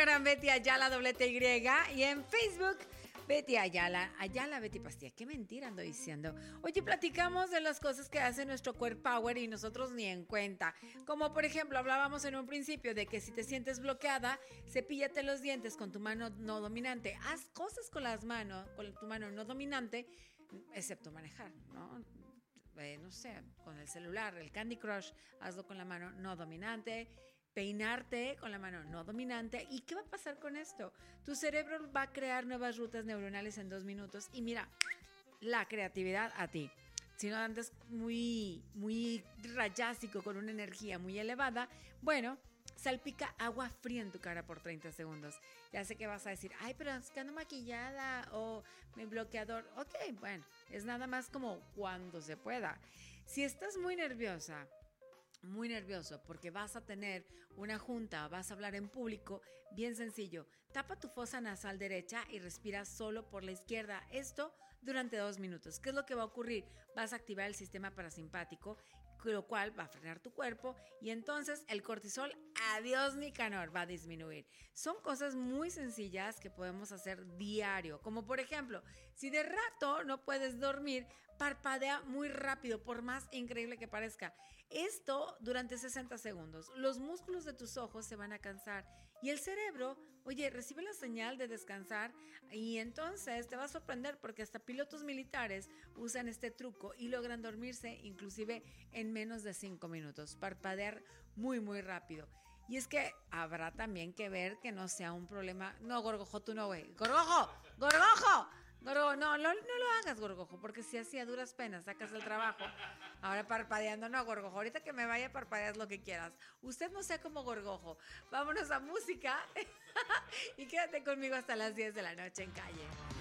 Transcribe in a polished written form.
Instagram, Betty Ayala, Y. Y en Facebook, Betty Ayala, Betty Pastilla. Qué mentira ando diciendo. Oye, platicamos de las cosas que hace nuestro Core Power y nosotros ni en cuenta. Como por ejemplo, hablábamos en un principio de que si te sientes bloqueada, cepíllate los dientes con tu mano no dominante. Haz cosas con las manos, con tu mano no dominante, excepto manejar, ¿no? No sé, con el celular, el Candy Crush, hazlo con la mano no dominante. Peinarte con la mano no dominante. ¿Y qué va a pasar con esto? Tu cerebro va a crear nuevas rutas neuronales en 2 minutos y mira, la creatividad a ti. Si no andas muy rayásico con una energía muy elevada, bueno, salpica agua fría en tu cara por 30 segundos. Ya sé que vas a decir, ay, pero es que ando maquillada o mi bloqueador. Ok, bueno, es nada más como cuando se pueda. Si estás muy nervioso porque vas a tener una junta, vas a hablar en público, bien sencillo, tapa tu fosa nasal derecha y respira solo por la izquierda. Esto durante 2 minutos. ¿Qué es lo que va a ocurrir? Vas a activar el sistema parasimpático, lo cual va a frenar tu cuerpo y entonces el cortisol, adiós Nicanor, va a disminuir. Son cosas muy sencillas que podemos hacer diario, como por ejemplo, si de rato no puedes dormir, parpadea muy rápido, por más increíble que parezca. Esto durante 60 segundos. Los músculos de tus ojos se van a cansar y el cerebro, oye, recibe la señal de descansar y entonces te va a sorprender porque hasta pilotos militares usan este truco y logran dormirse inclusive en menos de 5 minutos. Parpadear muy rápido. Y es que habrá también que ver que no sea un problema. No, Gorgojo, tú no, güey. ¡Gorgojo! No lo hagas, Gorgojo, porque si así a duras penas sacas el trabajo. Ahora parpadeando, no, Gorgojo, ahorita que me vaya parpadeas lo que quieras. Usted no sea como Gorgojo. Vámonos a música y quédate conmigo hasta las 10 de la noche en Calle.